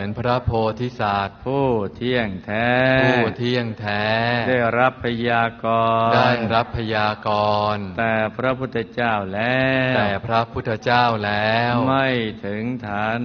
เป็นพระโพธิสัตว์ผู้เที่ยงแท้ได้รับพยากรณ์แต่พระพุทธเจ้าแล้วไม่ถึงฐาน